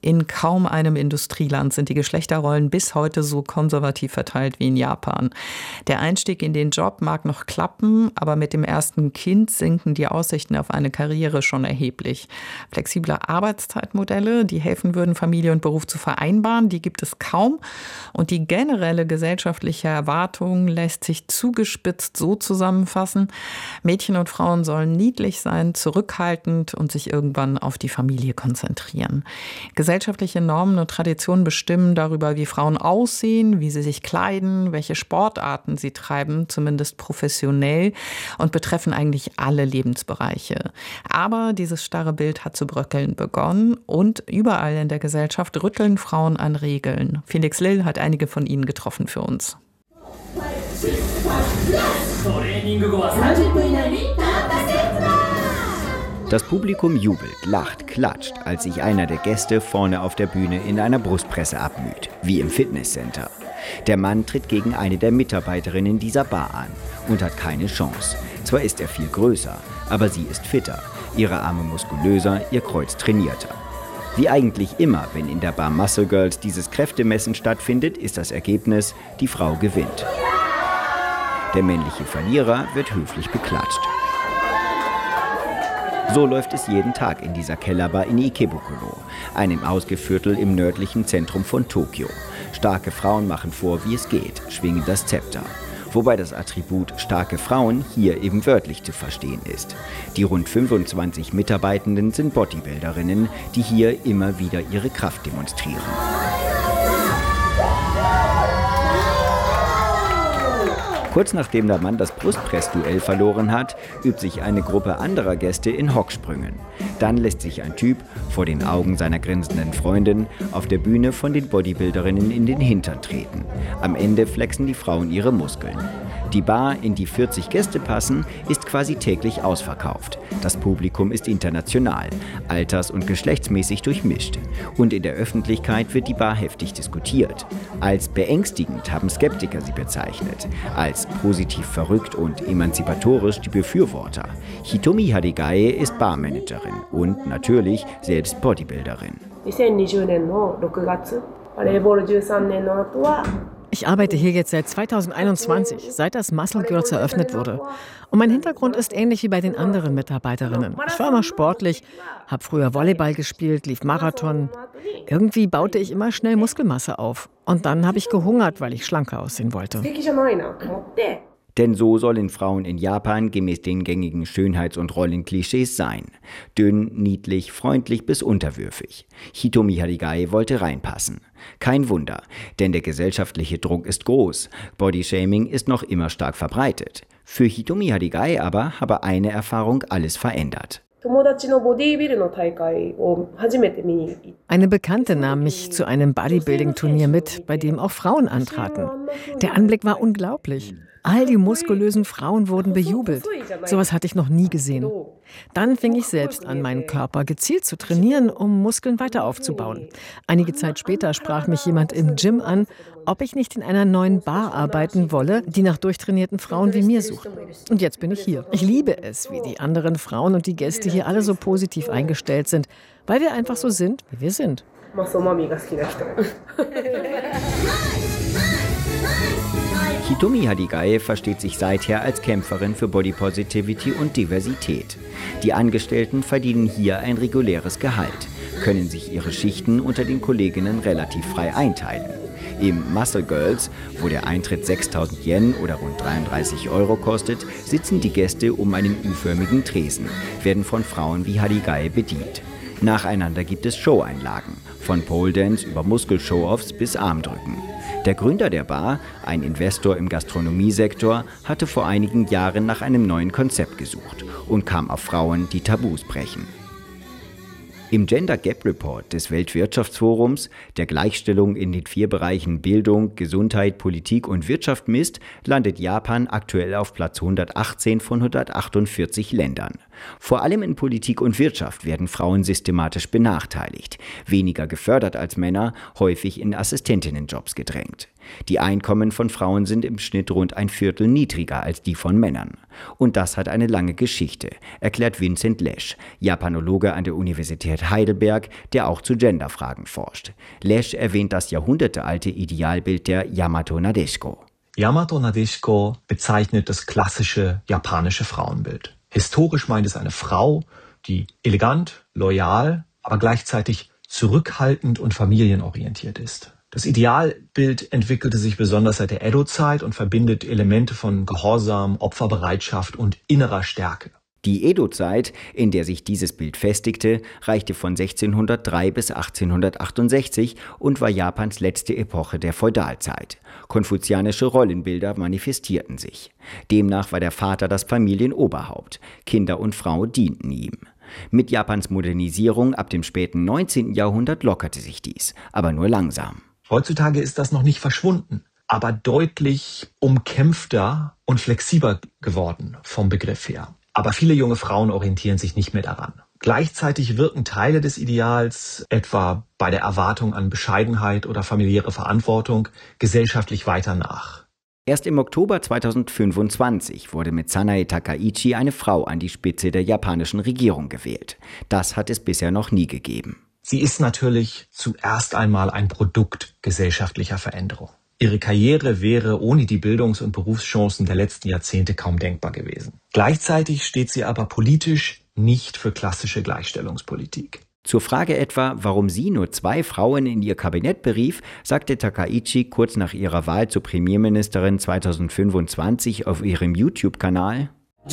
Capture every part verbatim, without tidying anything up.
In kaum einem Industrieland sind die Geschlechterrollen bis heute so konservativ verteilt wie in Japan. Der Einstieg in den Job mag noch klappen, aber mit dem ersten Kind sinken die Aussichten auf eine Karriere schon erheblich. Flexible Arbeitszeitmodelle, die helfen würden, Familie und Beruf zu vereinbaren, die gibt es kaum. Und die generelle gesellschaftliche Erwartung lässt sich zugespitzt so zusammenfassen: Mädchen und Frauen sollen niedlich sein, zurückhaltend und sich irgendwann auf die Familie konzentrieren. Gesellschaftliche Normen und Traditionen bestimmen darüber, wie Frauen aussehen, wie sie sich kleiden, welche Sportarten sie treiben, zumindest professionell, und betreffen eigentlich alle Lebensbereiche. Aber dieses starre Bild hat zu bröckeln begonnen und überall in der Gesellschaft rütteln Frauen an Regeln. Felix Lill hat einige von ihnen getroffen für uns. Das Publikum jubelt, lacht, klatscht, als sich einer der Gäste vorne auf der Bühne in einer Brustpresse abmüht, wie im Fitnesscenter. Der Mann tritt gegen eine der Mitarbeiterinnen dieser Bar an und hat keine Chance. Zwar ist er viel größer, aber sie ist fitter, ihre Arme muskulöser, ihr Kreuz trainierter. Wie eigentlich immer, wenn in der Bar Muscle Girls dieses Kräftemessen stattfindet, ist das Ergebnis: die Frau gewinnt. Der männliche Verlierer wird höflich beklatscht. So läuft es jeden Tag in dieser Kellerbar in Ikebukuro, einem Ausgeviertel im nördlichen Zentrum von Tokio. Starke Frauen machen vor, wie es geht, schwingen das Zepter. Wobei das Attribut starke Frauen hier eben wörtlich zu verstehen ist. Die rund fünfundzwanzig Mitarbeitenden sind Bodybuilderinnen, die hier immer wieder ihre Kraft demonstrieren. Kurz nachdem der Mann das Brustpressduell verloren hat, übt sich eine Gruppe anderer Gäste in Hocksprüngen. Dann lässt sich ein Typ, vor den Augen seiner grinsenden Freundin, auf der Bühne von den Bodybuilderinnen in den Hintern treten. Am Ende flexen die Frauen ihre Muskeln. Die Bar, in die vierzig Gäste passen, ist quasi täglich ausverkauft. Das Publikum ist international, alters- und geschlechtsmäßig durchmischt. Und in der Öffentlichkeit wird die Bar heftig diskutiert. Als beängstigend haben Skeptiker sie bezeichnet, als positiv verrückt und emanzipatorisch die Befürworter. Hitomi Harigae ist Barmanagerin und natürlich selbst Bodybuilderin. Ich arbeite hier jetzt seit zweitausendeinundzwanzig, seit das Muscle Girls eröffnet wurde. Und mein Hintergrund ist ähnlich wie bei den anderen Mitarbeiterinnen. Ich war immer sportlich, habe früher Volleyball gespielt, lief Marathon. Irgendwie baute ich immer schnell Muskelmasse auf. Und dann habe ich gehungert, weil ich schlanker aussehen wollte. Denn so sollen Frauen in Japan gemäß den gängigen Schönheits- und Rollenklischees sein. Dünn, niedlich, freundlich bis unterwürfig. Hitomi Harigae wollte reinpassen. Kein Wunder, denn der gesellschaftliche Druck ist groß. Bodyshaming ist noch immer stark verbreitet. Für Hitomi Harigae aber habe eine Erfahrung alles verändert. Eine Bekannte nahm mich zu einem Bodybuilding-Turnier mit, bei dem auch Frauen antraten. Der Anblick war unglaublich. All die muskulösen Frauen wurden bejubelt. Sowas hatte ich noch nie gesehen. Dann fing ich selbst an, meinen Körper gezielt zu trainieren, um Muskeln weiter aufzubauen. Einige Zeit später sprach mich jemand im Gym an, ob ich nicht in einer neuen Bar arbeiten wolle, die nach durchtrainierten Frauen wie mir sucht. Und jetzt bin ich hier. Ich liebe es, wie die anderen Frauen und die Gäste hier alle so positiv eingestellt sind, weil wir einfach so sind, wie wir sind. Hitomi Harigae versteht sich seither als Kämpferin für Body Positivity und Diversität. Die Angestellten verdienen hier ein reguläres Gehalt, können sich ihre Schichten unter den Kolleginnen relativ frei einteilen. Im Muscle Girls, wo der Eintritt sechstausend Yen oder rund dreiunddreißig Euro kostet, sitzen die Gäste um einen U-förmigen Tresen, werden von Frauen wie Harigae bedient. Nacheinander gibt es Showeinlagen, von Pole Dance über Muskelshow-Offs bis Armdrücken. Der Gründer der Bar, ein Investor im Gastronomiesektor, hatte vor einigen Jahren nach einem neuen Konzept gesucht und kam auf Frauen, die Tabus brechen. Im Gender Gap Report des Weltwirtschaftsforums, der Gleichstellung in den vier Bereichen Bildung, Gesundheit, Politik und Wirtschaft misst, landet Japan aktuell auf Platz hundertachtzehn von hundertachtundvierzig Ländern. Vor allem in Politik und Wirtschaft werden Frauen systematisch benachteiligt, weniger gefördert als Männer, häufig in Assistentinnenjobs gedrängt. Die Einkommen von Frauen sind im Schnitt rund ein Viertel niedriger als die von Männern. Und das hat eine lange Geschichte, erklärt Vincent Lesch, Japanologe an der Universität Heidelberg, der auch zu Genderfragen forscht. Lesch erwähnt das jahrhundertealte Idealbild der Yamato Nadeshiko. Yamato Nadeshiko bezeichnet das klassische japanische Frauenbild. Historisch meint es eine Frau, die elegant, loyal, aber gleichzeitig zurückhaltend und familienorientiert ist. Das Idealbild entwickelte sich besonders seit der Edo-Zeit und verbindet Elemente von Gehorsam, Opferbereitschaft und innerer Stärke. Die Edo-Zeit, in der sich dieses Bild festigte, reichte von sechzehnhundertdrei bis achtzehnhundertachtundsechzig und war Japans letzte Epoche der Feudalzeit. Konfuzianische Rollenbilder manifestierten sich. Demnach war der Vater das Familienoberhaupt. Kinder und Frau dienten ihm. Mit Japans Modernisierung ab dem späten neunzehnten Jahrhundert lockerte sich dies, aber nur langsam. Heutzutage ist das noch nicht verschwunden, aber deutlich umkämpfter und flexibler geworden vom Begriff her. Aber viele junge Frauen orientieren sich nicht mehr daran. Gleichzeitig wirken Teile des Ideals, etwa bei der Erwartung an Bescheidenheit oder familiäre Verantwortung, gesellschaftlich weiter nach. Erst im Oktober zweitausendfünfundzwanzig wurde mit Sanae Takaichi eine Frau an die Spitze der japanischen Regierung gewählt. Das hat es bisher noch nie gegeben. Sie ist natürlich zuerst einmal ein Produkt gesellschaftlicher Veränderung. Ihre Karriere wäre ohne die Bildungs- und Berufschancen der letzten Jahrzehnte kaum denkbar gewesen. Gleichzeitig steht sie aber politisch nicht für klassische Gleichstellungspolitik. Zur Frage etwa, warum sie nur zwei Frauen in ihr Kabinett berief, sagte Takaichi kurz nach ihrer Wahl zur Premierministerin zweitausendfünfundzwanzig auf ihrem YouTube-Kanal: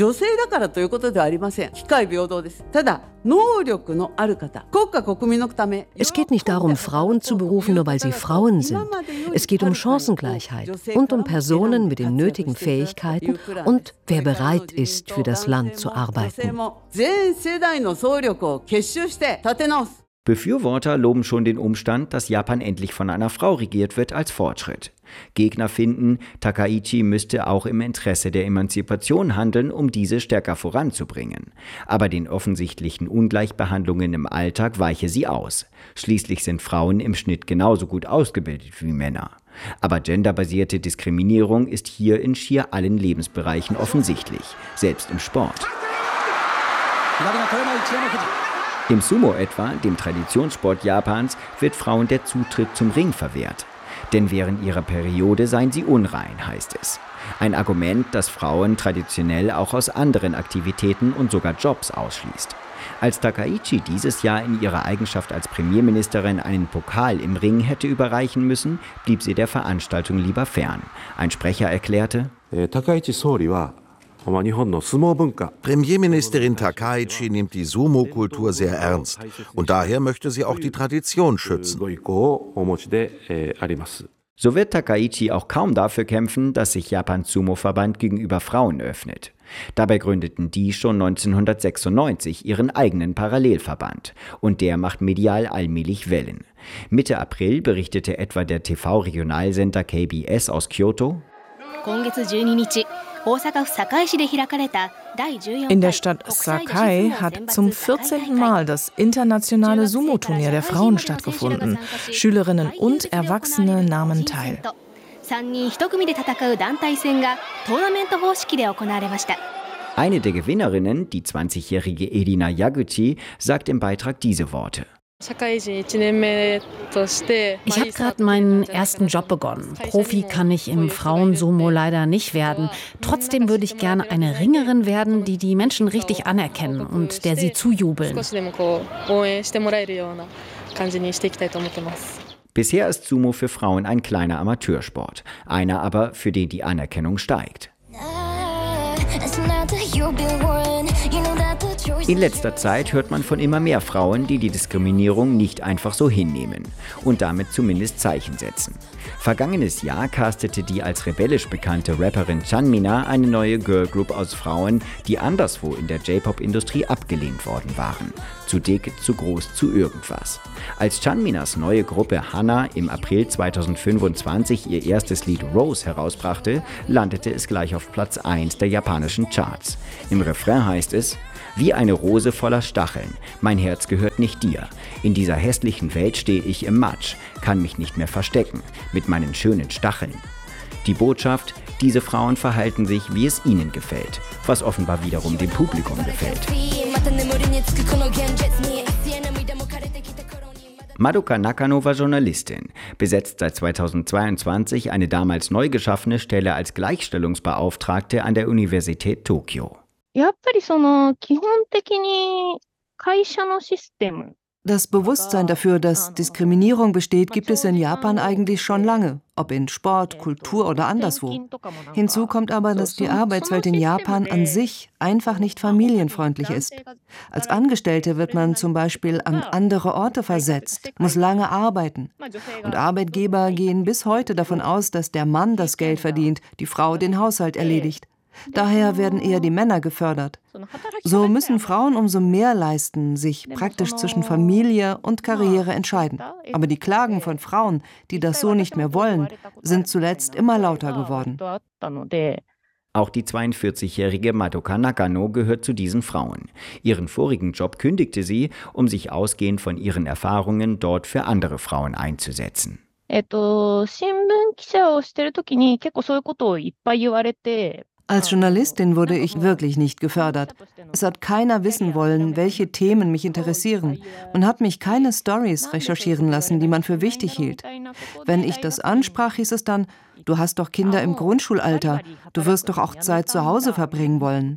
Es geht nicht darum, Frauen zu berufen, nur weil sie Frauen sind. Es geht um Chancengleichheit und um Personen mit den nötigen Fähigkeiten und wer bereit ist, für das Land zu arbeiten. Befürworter loben schon den Umstand, dass Japan endlich von einer Frau regiert wird, als Fortschritt. Gegner finden, Takaichi müsste auch im Interesse der Emanzipation handeln, um diese stärker voranzubringen. Aber den offensichtlichen Ungleichbehandlungen im Alltag weiche sie aus. Schließlich sind Frauen im Schnitt genauso gut ausgebildet wie Männer. Aber genderbasierte Diskriminierung ist hier in schier allen Lebensbereichen offensichtlich, selbst im Sport. Im Sumo etwa, dem Traditionssport Japans, wird Frauen der Zutritt zum Ring verwehrt. Denn während ihrer Periode seien sie unrein, heißt es. Ein Argument, das Frauen traditionell auch aus anderen Aktivitäten und sogar Jobs ausschließt. Als Takaichi dieses Jahr in ihrer Eigenschaft als Premierministerin einen Pokal im Ring hätte überreichen müssen, blieb sie der Veranstaltung lieber fern. Ein Sprecher erklärte: Premierministerin Takaichi nimmt die Sumo-Kultur sehr ernst und daher möchte sie auch die Tradition schützen. So wird Takaichi auch kaum dafür kämpfen, dass sich Japans Sumo-Verband gegenüber Frauen öffnet. Dabei gründeten die schon neunzehnhundertsechsundneunzig ihren eigenen Parallelverband und der macht medial allmählich Wellen. Mitte April berichtete etwa der T V-Regionalsender K B S aus Kyoto: In der Stadt Sakai hat zum vierzehnten Mal das internationale Sumo-Turnier der Frauen stattgefunden. Schülerinnen und Erwachsene nahmen teil. Eine der Gewinnerinnen, die zwanzigjährige Edina Yaguchi, sagt im Beitrag diese Worte: Ich habe gerade meinen ersten Job begonnen. Profi kann ich im Frauensumo leider nicht werden. Trotzdem würde ich gerne eine Ringerin werden, die die Menschen richtig anerkennen und der sie zujubeln. Bisher ist Sumo für Frauen ein kleiner Amateursport, einer aber, für den die Anerkennung steigt. In letzter Zeit hört man von immer mehr Frauen, die die Diskriminierung nicht einfach so hinnehmen und damit zumindest Zeichen setzen. Vergangenes Jahr castete die als rebellisch bekannte Rapperin Chanmina eine neue Girlgroup aus Frauen, die anderswo in der J-Pop-Industrie abgelehnt worden waren. Zu dick, zu groß, zu irgendwas. Als Chanminas neue Gruppe Hana im April zweitausendfünfundzwanzig ihr erstes Lied Rose herausbrachte, landete es gleich auf Platz eins der japanischen Charts. Im Refrain heißt es: Wie eine Rose voller Stacheln. Mein Herz gehört nicht dir. In dieser hässlichen Welt stehe ich im Matsch, kann mich nicht mehr verstecken, mit meinen schönen Stacheln. Die Botschaft: Diese Frauen verhalten sich, wie es ihnen gefällt, was offenbar wiederum dem Publikum gefällt. Madoka Nakano war Journalistin, besetzt seit zweitausendzweiundzwanzig eine damals neu geschaffene Stelle als Gleichstellungsbeauftragte an der Universität Tokio. Das Bewusstsein dafür, dass Diskriminierung besteht, gibt es in Japan eigentlich schon lange, ob in Sport, Kultur oder anderswo. Hinzu kommt aber, dass die Arbeitswelt in Japan an sich einfach nicht familienfreundlich ist. Als Angestellte wird man zum Beispiel an andere Orte versetzt, muss lange arbeiten. Und Arbeitgeber gehen bis heute davon aus, dass der Mann das Geld verdient, die Frau den Haushalt erledigt. Daher werden eher die Männer gefördert. So müssen Frauen umso mehr leisten, sich praktisch zwischen Familie und Karriere entscheiden. Aber die Klagen von Frauen, die das so nicht mehr wollen, sind zuletzt immer lauter geworden. Auch die zweiundvierzigjährige Madoka Nakano gehört zu diesen Frauen. Ihren vorigen Job kündigte sie, um sich ausgehend von ihren Erfahrungen dort für andere Frauen einzusetzen. Als Journalistin wurde ich wirklich nicht gefördert. Es hat keiner wissen wollen, welche Themen mich interessieren. Man hat mich keine Storys recherchieren lassen, die man für wichtig hielt. Wenn ich das ansprach, hieß es dann: Du hast doch Kinder im Grundschulalter, du wirst doch auch Zeit zu Hause verbringen wollen.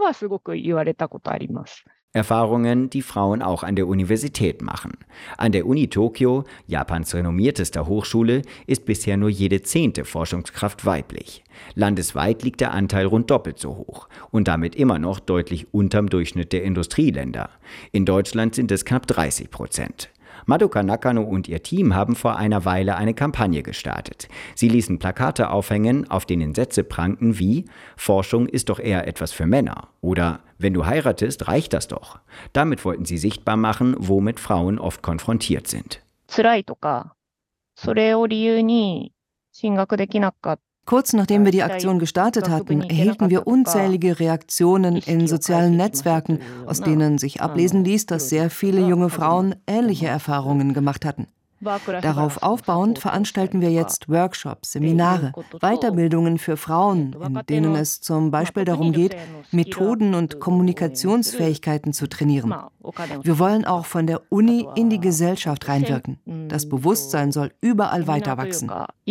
Erfahrungen, die Frauen auch an der Universität machen. An der Uni Tokio, Japans renommiertester Hochschule, ist bisher nur jede zehnte Forschungskraft weiblich. Landesweit liegt der Anteil rund doppelt so hoch und damit immer noch deutlich unterm Durchschnitt der Industrieländer. In Deutschland sind es knapp dreißig Prozent. Madoka Nakano und ihr Team haben vor einer Weile eine Kampagne gestartet. Sie ließen Plakate aufhängen, auf denen Sätze prangten wie: Forschung ist doch eher etwas für Männer oder wenn du heiratest, reicht das doch. Damit wollten sie sichtbar machen, womit Frauen oft konfrontiert sind. Kurz nachdem wir die Aktion gestartet hatten, erhielten wir unzählige Reaktionen in sozialen Netzwerken, aus denen sich ablesen ließ, dass sehr viele junge Frauen ähnliche Erfahrungen gemacht hatten. Darauf aufbauend veranstalten wir jetzt Workshops, Seminare, Weiterbildungen für Frauen, in denen es zum Beispiel darum geht, Methoden und Kommunikationsfähigkeiten zu trainieren. Wir wollen auch von der Uni in die Gesellschaft reinwirken. Das Bewusstsein soll überall weiter wachsen.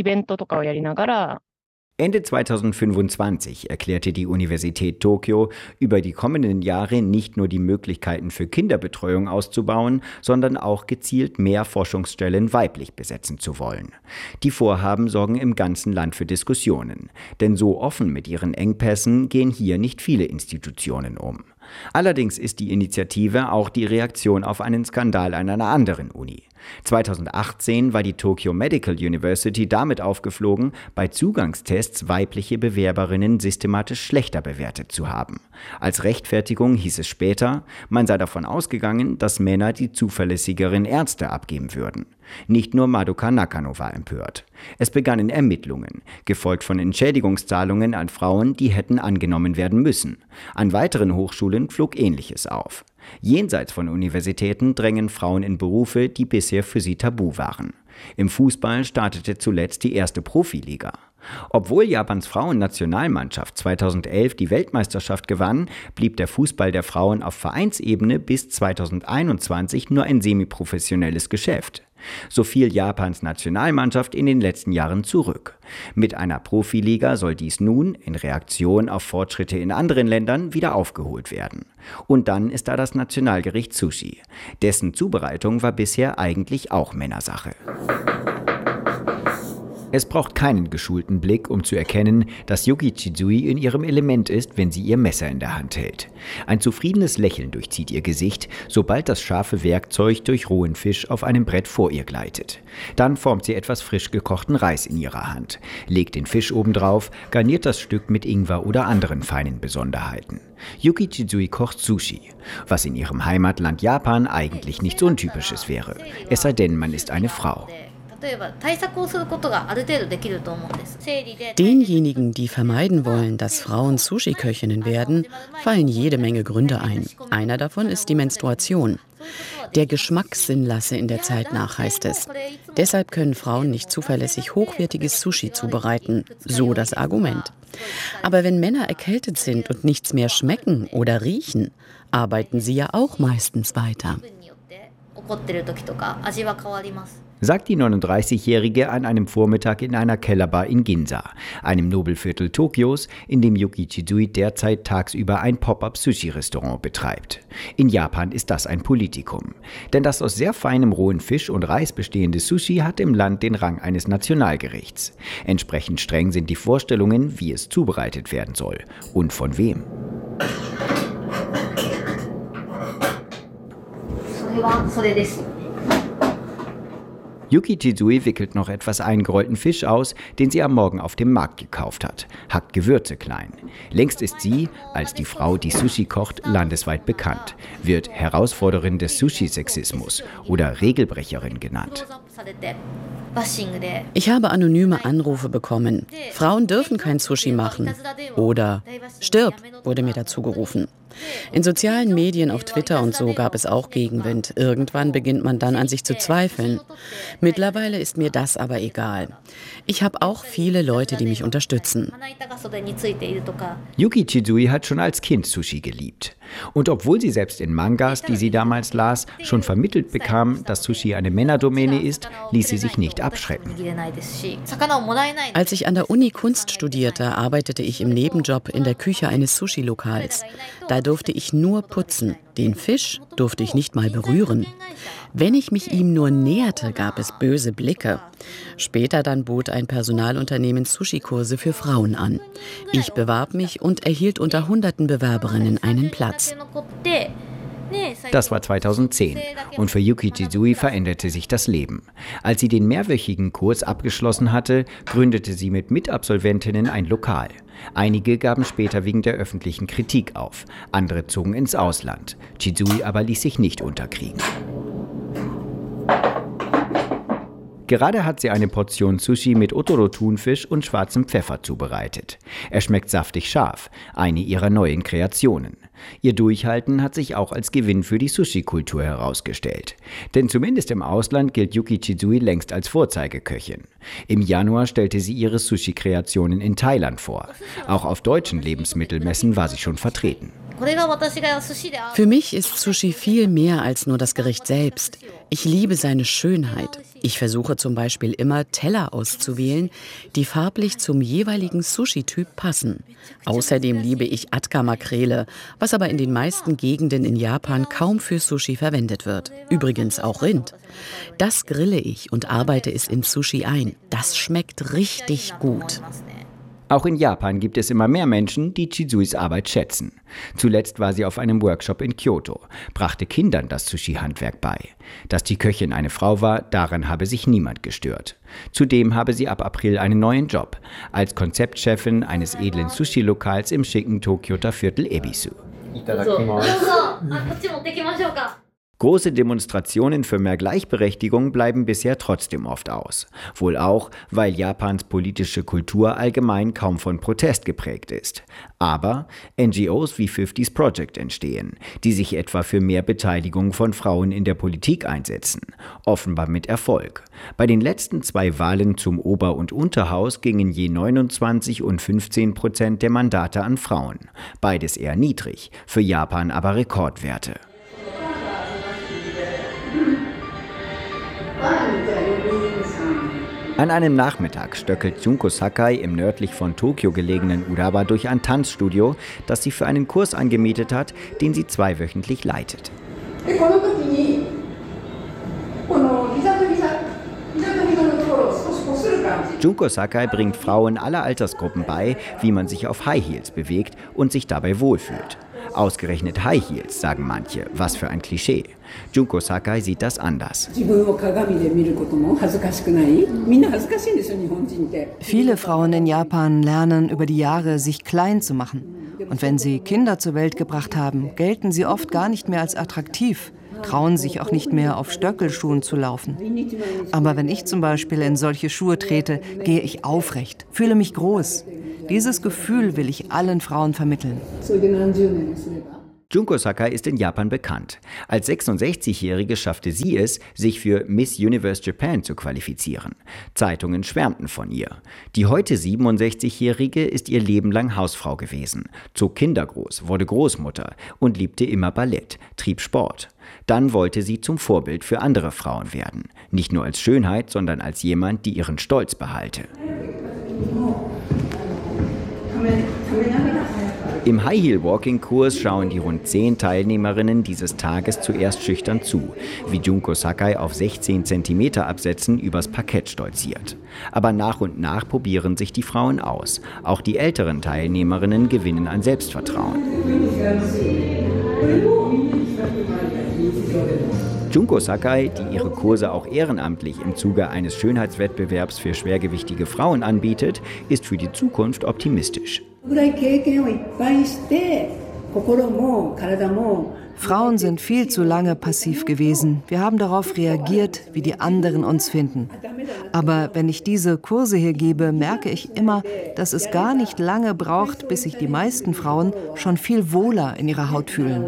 Ende zweitausendfünfundzwanzig erklärte die Universität Tokio, über die kommenden Jahre nicht nur die Möglichkeiten für Kinderbetreuung auszubauen, sondern auch gezielt mehr Forschungsstellen weiblich besetzen zu wollen. Die Vorhaben sorgen im ganzen Land für Diskussionen, denn so offen mit ihren Engpässen gehen hier nicht viele Institutionen um. Allerdings ist die Initiative auch die Reaktion auf einen Skandal an einer anderen Uni. zweitausendachtzehn war die Tokyo Medical University damit aufgeflogen, bei Zugangstests weibliche Bewerberinnen systematisch schlechter bewertet zu haben. Als Rechtfertigung hieß es später, man sei davon ausgegangen, dass Männer die zuverlässigeren Ärzte abgeben würden. Nicht nur Madoka Nakano war empört. Es begannen Ermittlungen, gefolgt von Entschädigungszahlungen an Frauen, die hätten angenommen werden müssen. An weiteren Hochschulen flog Ähnliches auf. Jenseits von Universitäten drängen Frauen in Berufe, die bisher für sie tabu waren. Im Fußball startete zuletzt die erste Profiliga. Obwohl Japans Frauennationalmannschaft zweitausendelf die Weltmeisterschaft gewann, blieb der Fußball der Frauen auf Vereinsebene bis zweitausendeinundzwanzig nur ein semiprofessionelles Geschäft. So fiel Japans Nationalmannschaft in den letzten Jahren zurück. Mit einer Profiliga soll dies nun, in Reaktion auf Fortschritte in anderen Ländern, wieder aufgeholt werden. Und dann ist da das Nationalgericht Sushi. Dessen Zubereitung war bisher eigentlich auch Männersache. Es braucht keinen geschulten Blick, um zu erkennen, dass Yuki Chizui in ihrem Element ist, wenn sie ihr Messer in der Hand hält. Ein zufriedenes Lächeln durchzieht ihr Gesicht, sobald das scharfe Werkzeug durch rohen Fisch auf einem Brett vor ihr gleitet. Dann formt sie etwas frisch gekochten Reis in ihrer Hand, legt den Fisch obendrauf, garniert das Stück mit Ingwer oder anderen feinen Besonderheiten. Yuki Chizui kocht Sushi, was in ihrem Heimatland Japan eigentlich nichts Untypisches wäre, es sei denn, man ist eine Frau. Denjenigen, die vermeiden wollen, dass Frauen Sushi-Köchinnen werden, fallen jede Menge Gründe ein. Einer davon ist die Menstruation. Der Geschmackssinn lasse in der Zeit nach, heißt es. Deshalb können Frauen nicht zuverlässig hochwertiges Sushi zubereiten, so das Argument. Aber wenn Männer erkältet sind und nichts mehr schmecken oder riechen, arbeiten sie ja auch meistens weiter. Sagt die neununddreißigjährige an einem Vormittag in einer Kellerbar in Ginza, einem Nobelviertel Tokios, in dem Yuki Chizui derzeit tagsüber ein Pop-up-Sushi-Restaurant betreibt. In Japan ist das ein Politikum. Denn das aus sehr feinem rohen Fisch und Reis bestehende Sushi hat im Land den Rang eines Nationalgerichts. Entsprechend streng sind die Vorstellungen, wie es zubereitet werden soll und von wem. Yuki Chizui wickelt noch etwas eingerollten Fisch aus, den sie am Morgen auf dem Markt gekauft hat, hackt Gewürze klein. Längst ist sie, als die Frau, die Sushi kocht, landesweit bekannt, wird Herausforderin des Sushi-Sexismus oder Regelbrecherin genannt. Ich habe anonyme Anrufe bekommen. Frauen dürfen kein Sushi machen. Oder stirb, wurde mir dazu gerufen. In sozialen Medien, auf Twitter und so gab es auch Gegenwind. Irgendwann beginnt man dann an sich zu zweifeln. Mittlerweile ist mir das aber egal. Ich habe auch viele Leute, die mich unterstützen. Yuki Chizui hat schon als Kind Sushi geliebt. Und obwohl sie selbst in Mangas, die sie damals las, schon vermittelt bekam, dass Sushi eine Männerdomäne ist, ließ sie sich nicht abschrecken. Als ich an der Uni Kunst studierte, arbeitete ich im Nebenjob in der Küche eines Sushi-Lokals. Da durfte ich nur putzen. Den Fisch durfte ich nicht mal berühren. Wenn ich mich ihm nur näherte, gab es böse Blicke. Später dann bot ein Personalunternehmen Sushi-Kurse für Frauen an. Ich bewarb mich und erhielt unter hunderten Bewerberinnen einen Platz. Das war zweitausendzehn und für Yuki Chizui veränderte sich das Leben. Als sie den mehrwöchigen Kurs abgeschlossen hatte, gründete sie mit Mitabsolventinnen ein Lokal. Einige gaben später wegen der öffentlichen Kritik auf, andere zogen ins Ausland. Chizui aber ließ sich nicht unterkriegen. Gerade hat sie eine Portion Sushi mit Otoro-Thunfisch und schwarzem Pfeffer zubereitet. Er schmeckt saftig scharf, eine ihrer neuen Kreationen. Ihr Durchhalten hat sich auch als Gewinn für die Sushi-Kultur herausgestellt. Denn zumindest im Ausland gilt Yuki Chizui längst als Vorzeigeköchin. Im Januar stellte sie ihre Sushi-Kreationen in Thailand vor. Auch auf deutschen Lebensmittelmessen war sie schon vertreten. Für mich ist Sushi viel mehr als nur das Gericht selbst. Ich liebe seine Schönheit. Ich versuche zum Beispiel immer Teller auszuwählen, die farblich zum jeweiligen Sushi-Typ passen. Außerdem liebe ich Atka-Makrele, was aber in den meisten Gegenden in Japan kaum für Sushi verwendet wird. Übrigens auch Rind. Das grille ich und arbeite es in Sushi ein. Das schmeckt richtig gut. Auch in Japan gibt es immer mehr Menschen, die Chizuis Arbeit schätzen. Zuletzt war sie auf einem Workshop in Kyoto, brachte Kindern das Sushi-Handwerk bei. Dass die Köchin eine Frau war, daran habe sich niemand gestört. Zudem habe sie ab April einen neuen Job, als Konzeptchefin eines edlen Sushi-Lokals im schicken Tokioter Viertel Ebisu. Große Demonstrationen für mehr Gleichberechtigung bleiben bisher trotzdem oft aus. Wohl auch, weil Japans politische Kultur allgemein kaum von Protest geprägt ist. Aber N G Os wie fifties Project entstehen, die sich etwa für mehr Beteiligung von Frauen in der Politik einsetzen. Offenbar mit Erfolg. Bei den letzten zwei Wahlen zum Ober- und Unterhaus gingen je neunundzwanzig und fünfzehn Prozent der Mandate an Frauen. Beides eher niedrig, für Japan aber Rekordwerte. An einem Nachmittag stöckelt Junko Sakai im nördlich von Tokio gelegenen Urawa durch ein Tanzstudio, das sie für einen Kurs angemietet hat, den sie zweiwöchentlich leitet. Junko Sakai bringt Frauen aller Altersgruppen bei, wie man sich auf High Heels bewegt und sich dabei wohlfühlt. Ausgerechnet High Heels, sagen manche, was für ein Klischee. Junko Sakai sieht das anders. Viele Frauen in Japan lernen über die Jahre, sich klein zu machen. Und wenn sie Kinder zur Welt gebracht haben, gelten sie oft gar nicht mehr als attraktiv. trauen sich auch nicht mehr, auf Stöckelschuhen zu laufen. Aber wenn ich zum Beispiel in solche Schuhe trete, gehe ich aufrecht, fühle mich groß. Dieses Gefühl will ich allen Frauen vermitteln. Junko Sakai ist in Japan bekannt. Als sechsundsechzigjährige schaffte sie es, sich für Miss Universe Japan zu qualifizieren. Zeitungen schwärmten von ihr. Die heute siebenundsechzigjährige ist ihr Leben lang Hausfrau gewesen, zog Kinder groß, wurde Großmutter und liebte immer Ballett, trieb Sport. Dann wollte sie zum Vorbild für andere Frauen werden. Nicht nur als Schönheit, sondern als jemand, die ihren Stolz behalte. Im High-Heel-Walking-Kurs schauen die rund zehn Teilnehmerinnen dieses Tages zuerst schüchtern zu, wie Junko Sakai auf sechzehn Zentimeter Absätzen übers Parkett stolziert. Aber nach und nach probieren sich die Frauen aus. Auch die älteren Teilnehmerinnen gewinnen an Selbstvertrauen. Junko Sakai, die ihre Kurse auch ehrenamtlich im Zuge eines Schönheitswettbewerbs für schwergewichtige Frauen anbietet, ist für die Zukunft optimistisch. Frauen sind viel zu lange passiv gewesen. Wir haben darauf reagiert, wie die anderen uns finden. Aber wenn ich diese Kurse hier gebe, merke ich immer, dass es gar nicht lange braucht, bis sich die meisten Frauen schon viel wohler in ihrer Haut fühlen.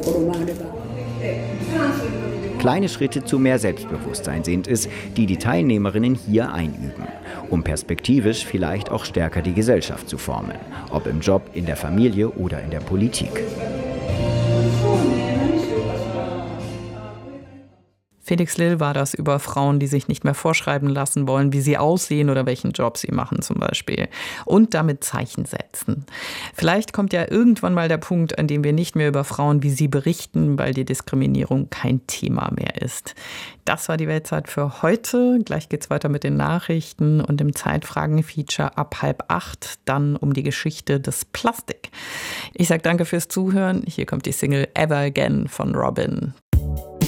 Kleine Schritte zu mehr Selbstbewusstsein sind es, die die Teilnehmerinnen hier einüben, um perspektivisch vielleicht auch stärker die Gesellschaft zu formen, ob im Job, in der Familie oder in der Politik. Felix Lill war das über Frauen, die sich nicht mehr vorschreiben lassen wollen, wie sie aussehen oder welchen Job sie machen zum Beispiel. Und damit Zeichen setzen. Vielleicht kommt ja irgendwann mal der Punkt, an dem wir nicht mehr über Frauen wie sie berichten, weil die Diskriminierung kein Thema mehr ist. Das war die Weltzeit für heute. Gleich geht's weiter mit den Nachrichten und im Zeitfragen-Feature ab halb acht dann um die Geschichte des Plastik. Ich sage danke fürs Zuhören. Hier kommt die Single Ever Again von Robin.